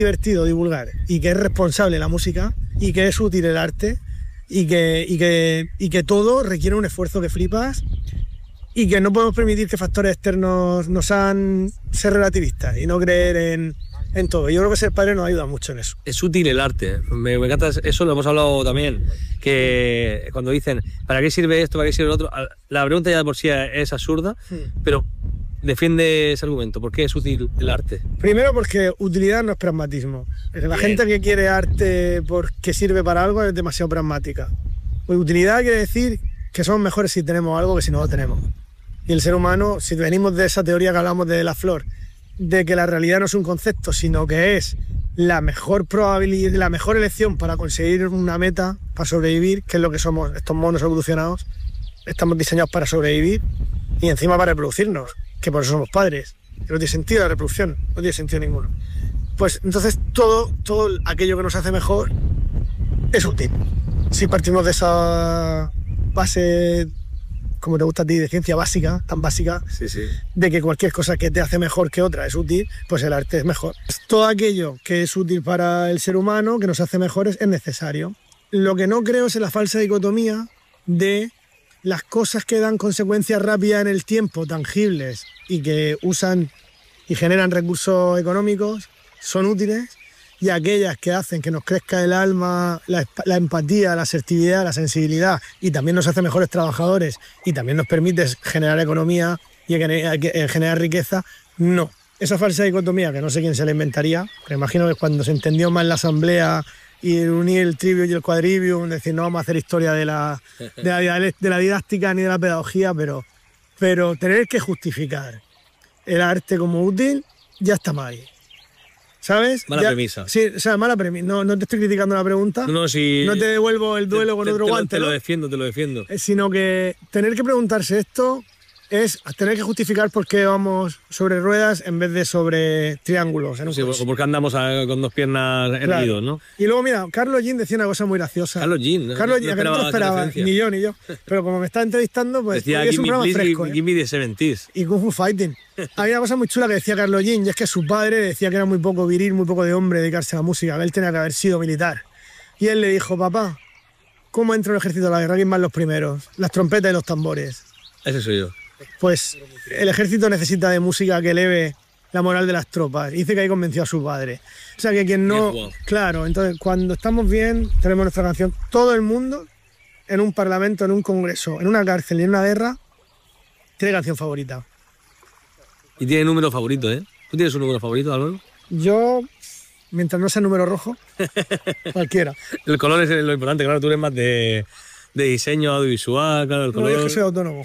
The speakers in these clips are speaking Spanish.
divertido divulgar y que es responsable la música y que es útil el arte y que todo requiere un esfuerzo que flipas y que no podemos permitir que factores externos nos hagan ser relativistas y no creer en todo. Yo creo que ser padre nos ayuda mucho en eso. Es útil el arte. Me encanta eso, lo hemos hablado también, que cuando dicen ¿para qué sirve esto, para qué sirve lo otro? La pregunta ya de por sí es absurda, pero defiende ese argumento. ¿Por qué es útil el arte? Primero porque utilidad no es pragmatismo. La gente que quiere arte porque sirve para algo es demasiado pragmática. Pues utilidad quiere decir que somos mejores si tenemos algo que si no lo tenemos. Y el ser humano, si venimos de esa teoría que hablamos de la flor, de que la realidad no es un concepto, sino que es la mejor probabilidad, la mejor elección para conseguir una meta, para sobrevivir, que es lo que somos, estos monos evolucionados, estamos diseñados para sobrevivir y encima para reproducirnos, que por eso somos padres. Que no tiene sentido la reproducción, no tiene sentido ninguno. Pues entonces todo aquello que nos hace mejor es útil. Si partimos de esa base, como te gusta a ti, de ciencia básica, tan básica, sí. de que cualquier cosa que te hace mejor que otra es útil, pues el arte es mejor. Todo aquello que es útil para el ser humano, que nos hace mejores, es necesario. Lo que no creo es en la falsa dicotomía de las cosas que dan consecuencias rápidas en el tiempo, tangibles, y que usan y generan recursos económicos, son útiles, y aquellas que hacen que nos crezca el alma, la empatía, la asertividad, la sensibilidad, y también nos hace mejores trabajadores, y también nos permite generar economía y generar riqueza, no. Esa falsa dicotomía, que no sé quién se la inventaría, pero imagino que cuando se entendió más la asamblea y unir el trivium y el quadrivium, decir, no vamos a hacer historia de la didáctica ni de la pedagogía, pero tener que justificar el arte como útil ya está mal. ¿Sabes? Mala premisa. Sí, o sea, mala premisa. No te estoy criticando la pregunta. No, si no te devuelvo el duelo con otro guante. Te lo defiendo. Sino que tener que preguntarse esto es tener que justificar por qué vamos sobre ruedas en vez de sobre triángulos. Sí, o porque andamos con dos piernas erguidos, ¿no? Y luego, mira, Carlos Jean decía una cosa muy graciosa. Carlos Jean, que no esperaba, ni yo. Pero como me está entrevistando, pues decía, es un programa fresco. Give me the 70s. Y Kung Fu Fighting. Había una cosa muy chula que decía Carlos Jean, y es que su padre decía que era muy poco viril, muy poco de hombre dedicarse a la música, que él tenía que haber sido militar. Y él le dijo, papá, ¿cómo entra un ejército a la guerra? ¿Quién van los primeros? Las trompetas y los tambores. Ese soy yo. Pues el ejército necesita de música que eleve la moral de las tropas. Dice que ahí convenció a su padre. O sea que quien no... Claro, entonces cuando estamos bien, tenemos nuestra canción. Todo el mundo, en un parlamento, en un congreso, en una cárcel y en una guerra, tiene canción favorita. Y tiene número favorito, ¿eh? ¿Tú tienes un número favorito, Álvaro? Yo, mientras no sea número rojo, cualquiera. El color es lo importante, claro, tú eres más de diseño audiovisual, claro, el color... No, yo es que soy autónomo.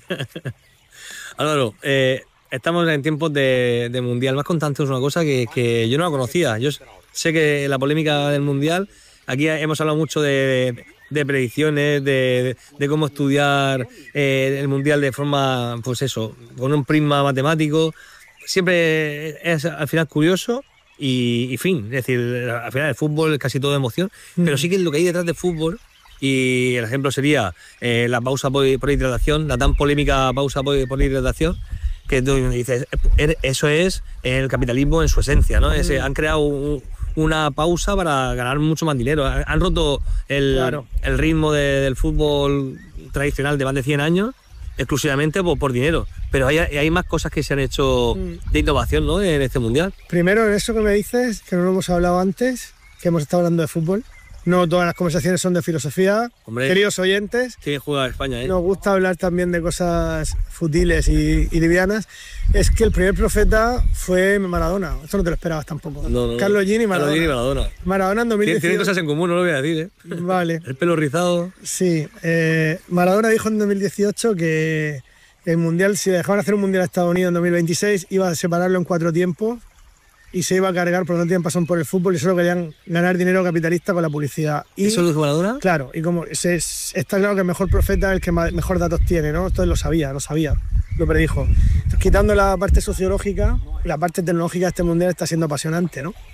Álvaro, estamos en tiempos de Mundial. Me has contado antes una cosa que yo no la conocía. Yo sé que la polémica del Mundial, aquí hemos hablado mucho de predicciones, de cómo estudiar el Mundial de forma, pues eso, con un prisma matemático. Siempre es al final curioso y fin. Es decir, al final el fútbol es casi todo emoción, pero sí que lo que hay detrás del fútbol. Y el ejemplo sería la pausa por hidratación, la tan polémica pausa por hidratación, que tú dices, eso es el capitalismo en su esencia, ¿no? Han creado una pausa para ganar mucho más dinero. Han roto el ritmo del fútbol tradicional de más de 100 años exclusivamente por dinero. Pero hay más cosas que se han hecho de innovación, ¿no? En este Mundial. Primero, eso que me dices, que no lo hemos hablado antes, que hemos estado hablando de fútbol. No todas las conversaciones son de filosofía. Hombre, queridos oyentes, qué bien juega España, ¿eh? Nos gusta hablar también de cosas futiles y livianas. Es que el primer profeta fue Maradona. Esto no te lo esperabas tampoco. No. Carlos Jean y Maradona. Carlos Jean y Maradona. Maradona en 2018. Tienen cosas en común, no lo voy a decir, ¿eh? Vale. El pelo rizado. Sí. Maradona dijo en 2018 que el Mundial, si dejaban hacer un Mundial a Estados Unidos en 2026, iba a separarlo en 4 tiempos y se iba a cargar porque no tenían pasión por el fútbol y solo querían ganar dinero capitalista con la publicidad. Y, ¿eso lo dijo Maradona? Claro, y como está claro que el mejor profeta es el que mejor datos tiene, ¿no? Entonces lo sabía, lo predijo. Entonces, quitando la parte sociológica, la parte tecnológica de este Mundial está siendo apasionante, ¿no?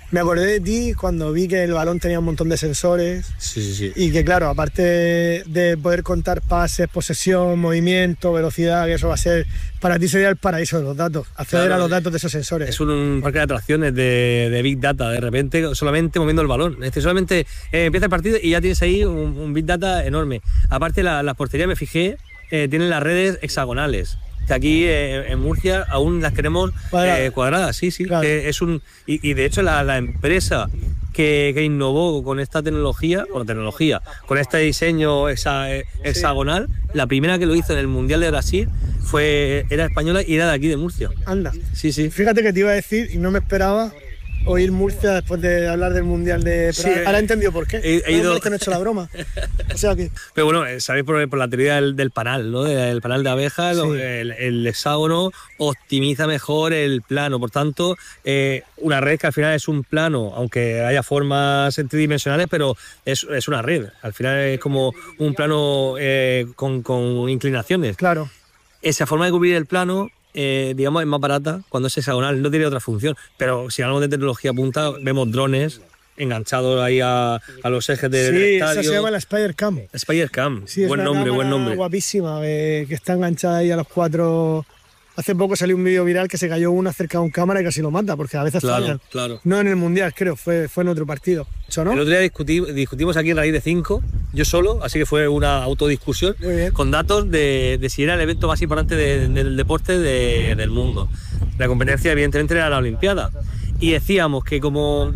Me acordé de ti cuando vi que el balón tenía un montón de sensores. Sí. Y que claro, aparte de poder contar pases, posesión, movimiento, velocidad, que eso va a ser, para ti sería el paraíso de los datos, acceder a los datos de esos sensores. Es un parque de atracciones de Big Data, de repente solamente moviendo el balón. Es decir, solamente empieza el partido y ya tienes ahí un Big Data enorme. Aparte las porterías, me fijé, tienen las redes hexagonales. Que aquí en Murcia aún las queremos cuadradas, sí. Claro. Y de hecho la empresa que innovó con esta tecnología, con este diseño hexagonal, la primera que lo hizo en el Mundial de Brasil era española y era de aquí de Murcia. Anda. Sí. Fíjate que te iba a decir y no me esperaba oír Murcia después de hablar del Mundial de... Sí, ahora he entendido por qué. He ido... que no he hecho la broma. O sea que... Pero bueno, sabéis por la teoría del panal, ¿no? El panal de abejas, sí. El hexágono optimiza mejor el plano. Por tanto, una red que al final es un plano, aunque haya formas tridimensionales, pero es una red. Al final es como un plano con inclinaciones. Claro. Esa forma de cubrir el plano... digamos, es más barata cuando es hexagonal, no tiene otra función, pero si hablamos de tecnología punta, vemos drones enganchados ahí a los ejes del estadio. Esa se llama la Spider-Cam. Spider-Cam, sí, buen nombre. Guapísima, que está enganchada ahí a los 4... Hace poco salió un vídeo viral que se cayó una cerca de un cámara y casi lo mata, porque a veces fallan. Claro. No en el Mundial, creo, fue en otro partido. ¿Eso no? El otro día discutimos aquí en Raíz de 5, yo solo, así que fue una autodiscusión con datos de si era el evento más importante del deporte del mundo. La competencia, evidentemente, era la Olimpiada. Y decíamos que como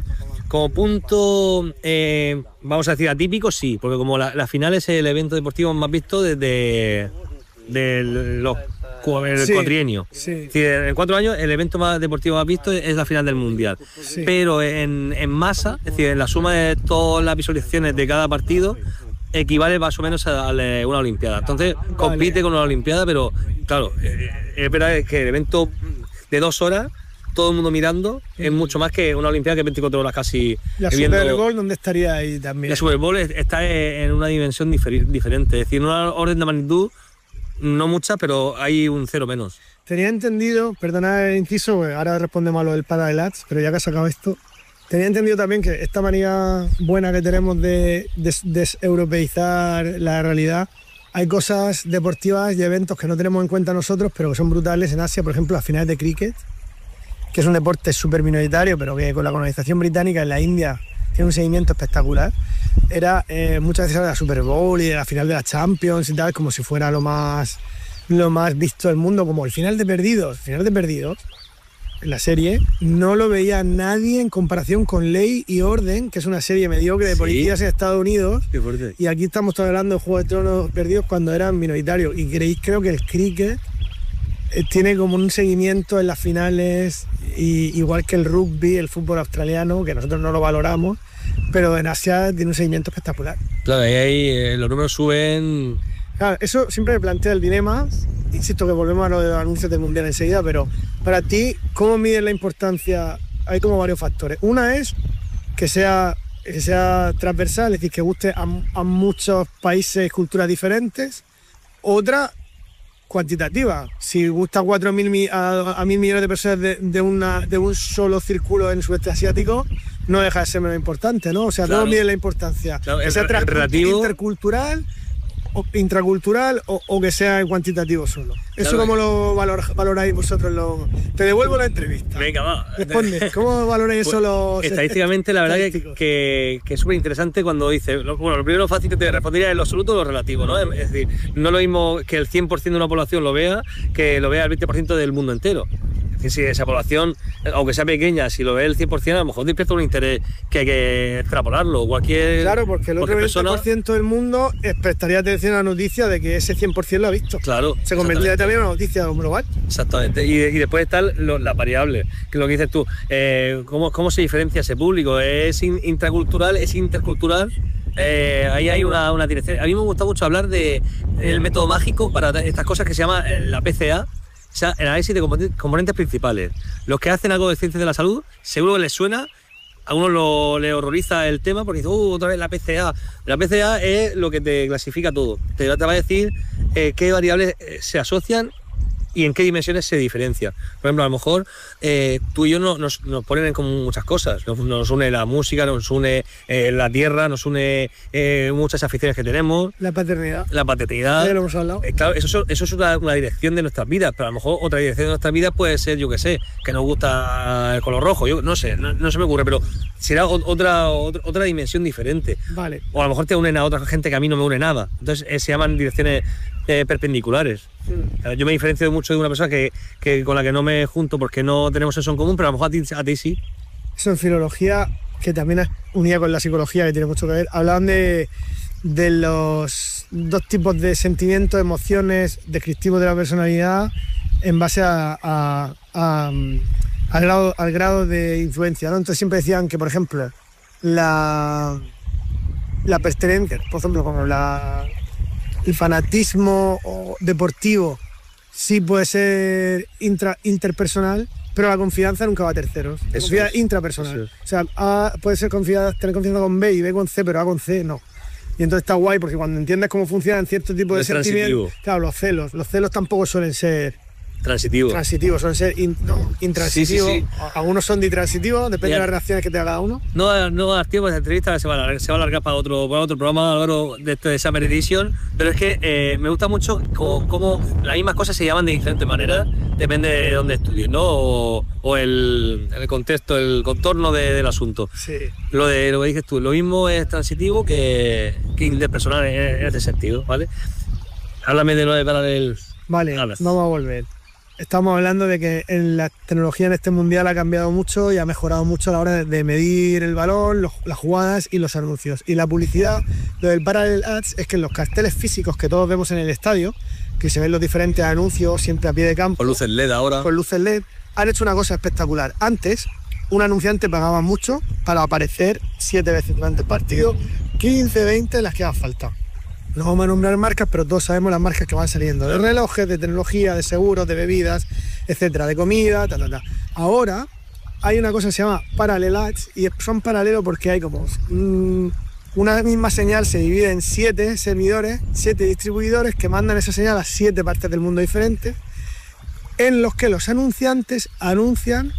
punto, vamos a decir, atípico, sí, porque como la final es el evento deportivo más visto desde los cuatrienio. Sí. Es decir, en 4 años el evento más deportivo más visto es la final del Mundial. Sí. Pero en masa, es decir, en la suma de todas las visualizaciones de cada partido, equivale más o menos a una Olimpiada. Entonces compite con una Olimpiada, pero claro, es verdad que el evento de 2 horas, todo el mundo mirando, es mucho más que una Olimpiada que es 24 horas casi. ¿La Super Bowl dónde estaría ahí también? La Super Bowl está en una dimensión diferente, es decir, en una orden de magnitud no mucha, pero hay un 0 menos. Tenía entendido, perdona el inciso, ahora respondemos a lo del para del ads, pero ya que has sacado esto, tenía entendido también que esta manía buena que tenemos de deseuropeizar la realidad, hay cosas deportivas y eventos que no tenemos en cuenta nosotros, pero que son brutales en Asia, por ejemplo, las finales de cricket, que es un deporte súper minoritario, pero que con la colonización británica en la India tiene un seguimiento espectacular. Era muchas veces la Super Bowl y la final de la Champions y tal, como si fuera lo más visto del mundo, como el final de Perdidos. El final de Perdidos, en la serie, no lo veía nadie en comparación con Ley y Orden, que es una serie mediocre de policías en Estados Unidos. Qué fuerte. Y aquí estamos hablando de Juego de Tronos Perdidos cuando eran minoritarios. Y creo que el cricket tiene como un seguimiento en las finales, igual que el rugby, el fútbol australiano, que nosotros no lo valoramos, pero en Asia tiene un seguimiento espectacular. Claro, ahí los números suben. Claro, eso siempre me plantea el dilema. Insisto que volvemos a lo de los anuncios del Mundial enseguida, pero para ti, ¿cómo mides la importancia? Hay como varios factores. Una es que sea transversal, es decir, que guste a muchos países, culturas diferentes. Otra, cuantitativa. Si gusta a 1.000 millones de personas de un solo círculo en el sudeste asiático, no deja de ser menos importante, ¿no? O sea, claro. ¿Cómo mide la importancia? Claro, que sea relativo, intercultural, o intracultural o que sea en cuantitativo solo. ¿Eso claro, cómo lo valoráis vosotros? Te devuelvo la entrevista. Venga, va. Responde, ¿cómo valoráis eso los estadísticamente, la verdad que es súper interesante cuando dice, bueno, lo primero fácil que te respondería es lo absoluto o lo relativo, ¿no? Es decir, no lo mismo que el 100% de una población lo vea que lo vea el 20% del mundo entero. Si esa población, aunque sea pequeña, si lo ve el 100%, a lo mejor despierta un interés que hay que extrapolarlo. Claro, porque el otro 20% del mundo prestaría atención a la noticia de que ese 100% lo ha visto. Claro. Se convertiría también en una noticia global. Exactamente. Y después están las variables, que es lo que dices tú. ¿Cómo se diferencia ese público? ¿Es intracultural? ¿Es intercultural? Ahí hay una dirección. A mí me gusta mucho hablar del método mágico para estas cosas que se llama la PCA. O sea, el análisis de componentes principales. Los que hacen algo de ciencias de la salud, seguro que les suena, a uno le horroriza el tema porque dice, otra vez la PCA. La PCA es lo que te clasifica todo. Te va a decir qué variables se asocian y en qué dimensiones se diferencia. Por ejemplo, a lo mejor tú y yo nos ponen en común muchas cosas. Nos une la música, nos une la tierra, nos une muchas aficiones que tenemos. La paternidad. La paternidad. Ya lo hemos hablado. Claro, eso es una dirección de nuestras vidas, pero a lo mejor otra dirección de nuestras vidas puede ser, yo qué sé, que nos gusta el color rojo. Yo no sé, no se me ocurre, pero será otra dimensión diferente. Vale. O a lo mejor te unen a otra gente que a mí no me une nada. Entonces se llaman direcciones perpendiculares. Yo me diferencio mucho de una persona que con la que no me junto porque no tenemos eso en común, pero a lo mejor a ti sí. Eso en filología, que también es unida con la psicología, que tiene mucho que ver, hablaban de los dos tipos de sentimientos, emociones descriptivos de la personalidad en base al grado de influencia, ¿no? Entonces siempre decían que, por ejemplo, la pertenencia, por ejemplo, como el fanatismo deportivo sí puede ser interpersonal, pero la confianza nunca va a terceros. La confianza es intrapersonal. O sea, A puede ser tener confianza con B y B con C, pero A con C no. Y entonces está guay porque cuando entiendes cómo funcionan ciertos tipos de sentimientos, claro, los celos tampoco suelen ser transitivos, suelen ser intransitivos. Sí. Algunos son ditransitivos, depende de las reacciones que tenga cada uno. No va a dar tiempo, esta entrevista se va a alargar para otro programa de Summer Edition, pero es que me gusta mucho cómo las mismas cosas se llaman de diferentes maneras, depende de dónde estudies, ¿no? O el contexto, el contorno del asunto. Sí. Lo que dices tú, lo mismo es transitivo que interpersonal en este sentido, ¿vale? Háblame de lo de Parallel. Vale, vamos a volver. Estamos hablando de que la tecnología en este mundial ha cambiado mucho y ha mejorado mucho a la hora de medir el balón, las jugadas y los anuncios. Y la publicidad, lo del Parallel Ads, es que en los carteles físicos que todos vemos en el estadio, que se ven los diferentes anuncios siempre a pie de campo. Con luces LED ahora. Con luces LED, han hecho una cosa espectacular. Antes, un anunciante pagaba mucho para aparecer 7 veces durante el partido, 15, 20 las que hagan falta. No vamos a nombrar marcas, pero todos sabemos las marcas que van saliendo, de relojes, de tecnología, de seguros, de bebidas, etcétera, de comida, Ahora hay una cosa que se llama Parallel Ads y son paralelos porque hay como una misma señal se divide en 7 servidores, 7 distribuidores que mandan esa señal a 7 partes del mundo diferentes, en los que los anunciantes anuncian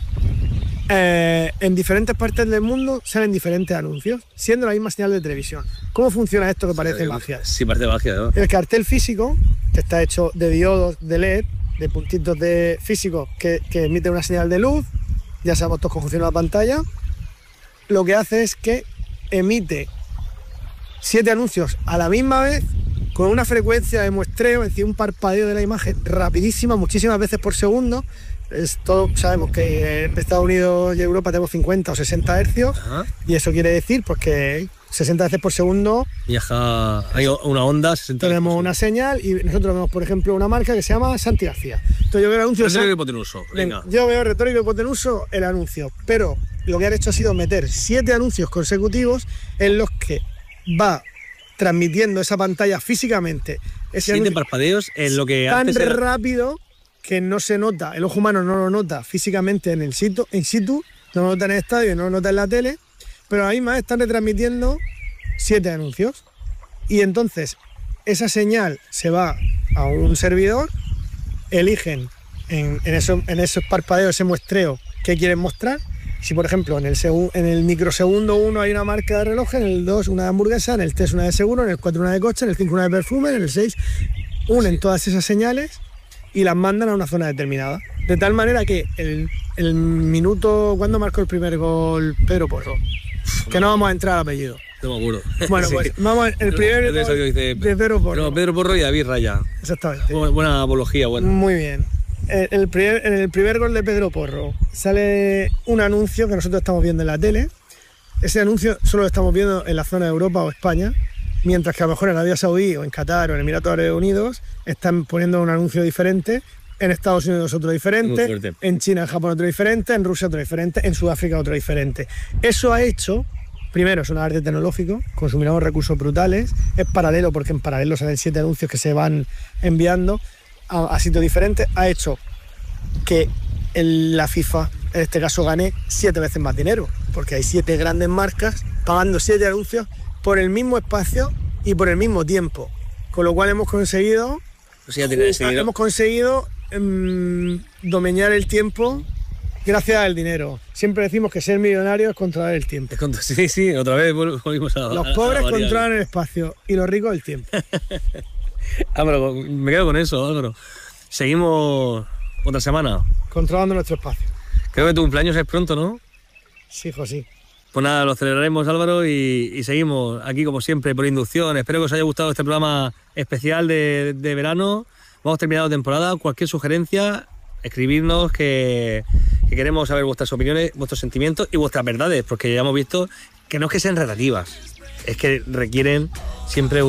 en diferentes partes del mundo, salen diferentes anuncios, siendo la misma señal de televisión. ¿Cómo funciona esto que parece magia? Sí, parece magia, ¿no? El cartel físico, que está hecho de diodos de LED, de puntitos de físicos que emiten una señal de luz, ya sabemos todos cómo funciona la pantalla, lo que hace es que emite 7 anuncios a la misma vez, con una frecuencia de muestreo, es decir, un parpadeo de la imagen rapidísima, muchísimas veces por segundo. Todos sabemos que en Estados Unidos y Europa tenemos 50 o 60 hercios. Ajá. Y eso quiere decir pues, que 60 veces por segundo viaja, hay una onda, 60 tenemos una señal y nosotros vemos, por ejemplo, una marca que se llama Santi García. Entonces yo veo el anuncio. Retórico y hipotenuso. Venga. Yo veo retórico y hipotenuso el anuncio, pero lo que han hecho ha sido meter 7 anuncios consecutivos en los que va transmitiendo esa pantalla físicamente. 7 parpadeos en lo que tan rápido que no se nota, el ojo humano no lo nota físicamente in situ, no lo nota en el estadio, no lo nota en la tele, pero a la misma vez están retransmitiendo 7 anuncios. Y entonces esa señal se va a un servidor, eligen en esos parpadeos, ese muestreo, qué quieren mostrar. Si, por ejemplo, en el microsegundo 1 hay una marca de reloj, en el 2 una de hamburguesa, en el 3 una de seguro, en el 4 una de coche, en el 5 una de perfume, en el 6 unen todas esas señales y las mandan a una zona determinada. De tal manera que el minuto... ¿Cuándo marcó el primer gol Pedro Porro? Que no vamos a entrar al apellido. No me acuerdo. Bueno, pues vamos el primer gol de Pedro Porro. No, Pedro Porro y David Raya. Exactamente. Buena apología, buena. Muy bien. En el primer gol de Pedro Porro sale un anuncio que nosotros estamos viendo en la tele. Ese anuncio solo lo estamos viendo en la zona de Europa o España, mientras que a lo mejor en Arabia Saudí o en Qatar o en Emiratos Árabes Unidos están poniendo un anuncio diferente, en Estados Unidos otro diferente, en China, en Japón otro diferente, en Rusia otro diferente, en Sudáfrica otro diferente. Eso ha hecho, primero es un arte tecnológico, consumiremos recursos brutales, es paralelo porque en paralelo salen 7 anuncios que se van enviando a sitios diferentes, ha hecho que la FIFA en este caso gane 7 veces más dinero, porque hay 7 grandes marcas pagando 7 anuncios por el mismo espacio y por el mismo tiempo, con lo cual hemos conseguido domeñar el tiempo gracias al dinero. Siempre decimos que ser millonario es controlar el tiempo. Sí, otra vez volvimos a... Los pobres controlan el espacio y los ricos el tiempo. Álvaro, me quedo con eso, Álvaro. Seguimos otra semana. Controlando nuestro espacio. Creo que tu cumpleaños es pronto, ¿no? Sí, hijo, sí. Pues nada, lo celebraremos, Álvaro, y seguimos aquí como siempre por inducción. Espero que os haya gustado este programa especial de verano. Vamos terminando temporada. Cualquier sugerencia, escribirnos, que queremos saber vuestras opiniones, vuestros sentimientos y vuestras verdades, porque ya hemos visto que no es que sean relativas, es que requieren siempre